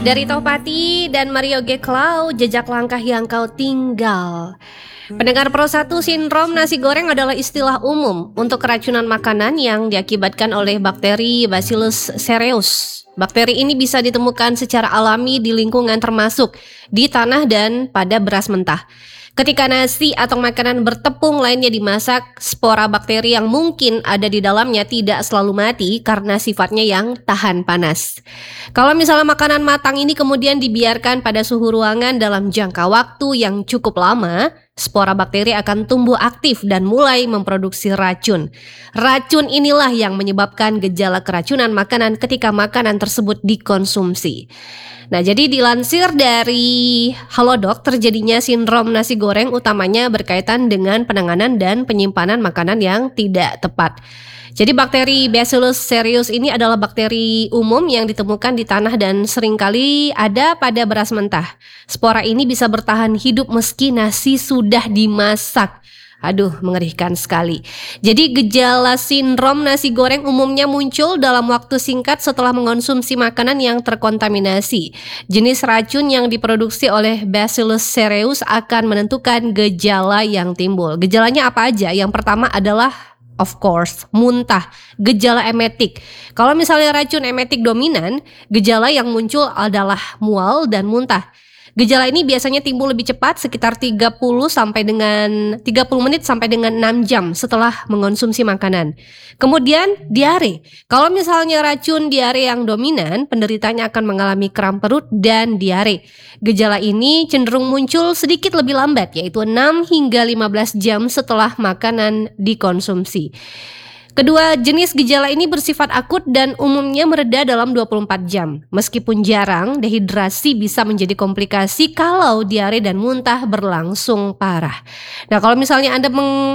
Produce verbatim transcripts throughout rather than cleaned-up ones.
Dari Topati dan Mario G. Cloud, jejak langkah yang kau tinggal. Pendengar Pro satu, sindrom nasi goreng adalah istilah umum untuk keracunan makanan yang diakibatkan oleh bakteri Bacillus cereus. Bakteri ini bisa ditemukan secara alami di lingkungan termasuk di tanah dan pada beras mentah. Ketika nasi atau makanan bertepung lainnya dimasak, spora bakteri yang mungkin ada di dalamnya tidak selalu mati karena sifatnya yang tahan panas. Kalau misalnya makanan matang ini kemudian dibiarkan pada suhu ruangan dalam jangka waktu yang cukup lama, spora bakteri akan tumbuh aktif dan mulai memproduksi racun. Racun inilah yang menyebabkan gejala keracunan makanan ketika makanan tersebut dikonsumsi. Nah, jadi dilansir dari Halodoc, terjadinya sindrom nasi goreng utamanya berkaitan dengan penanganan dan penyimpanan makanan yang tidak tepat. Jadi bakteri Bacillus cereus ini adalah bakteri umum yang ditemukan di tanah dan seringkali ada pada beras mentah. Spora ini bisa bertahan hidup meski nasi sudah dimasak. Aduh, mengerikan sekali. Jadi gejala sindrom nasi goreng umumnya muncul dalam waktu singkat setelah mengonsumsi makanan yang terkontaminasi. Jenis racun yang diproduksi oleh Bacillus cereus akan menentukan gejala yang timbul. Gejalanya apa aja? Yang pertama adalah of course, muntah, gejala emetik. Kalau misalnya racun emetik dominan, gejala yang muncul adalah mual dan muntah. Gejala ini biasanya timbul lebih cepat, sekitar tiga puluh sampai dengan tiga puluh menit sampai dengan enam jam setelah mengonsumsi makanan. Kemudian diare. Kalau misalnya racun diare yang dominan, penderitanya akan mengalami kram perut dan diare. Gejala ini cenderung muncul sedikit lebih lambat, yaitu enam hingga lima belas jam setelah makanan dikonsumsi. Kedua jenis gejala ini bersifat akut dan umumnya mereda dalam dua puluh empat jam. Meskipun jarang, dehidrasi bisa menjadi komplikasi kalau diare dan muntah berlangsung parah. Nah, kalau misalnya Anda meng-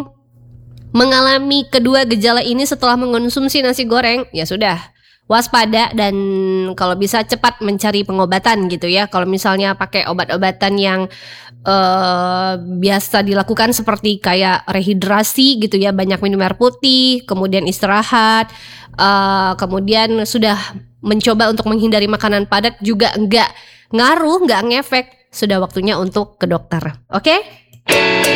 mengalami kedua gejala ini setelah mengonsumsi nasi goreng, ya sudah, waspada dan kalau bisa cepat mencari pengobatan gitu ya. Kalau misalnya pakai obat-obatan yang uh, biasa dilakukan seperti kayak rehidrasi gitu ya, banyak minum air putih, kemudian istirahat, uh, kemudian sudah mencoba untuk menghindari makanan padat juga enggak ngaruh, enggak ngefek, sudah waktunya untuk ke dokter. Oke? Okay?